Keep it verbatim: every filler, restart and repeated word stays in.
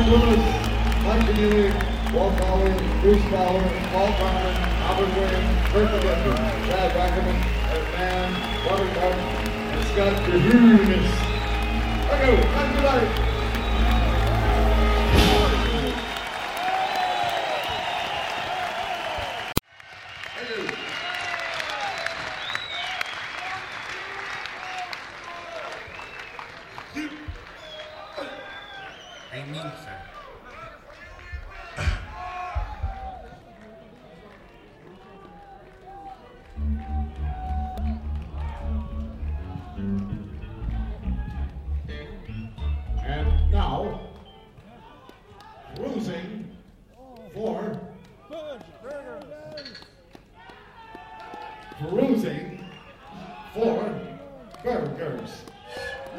Lewis, Mike Demury, Walt Fowler, Bruce Fowler, Paul Brown, Albert Williams, Bertha Linder, Chad Wackerman, Ed Mann, Robert Martin, and Scott DeHunis. Okay, have a good night. I mean, sir. And now, cruising for cruising for burgers.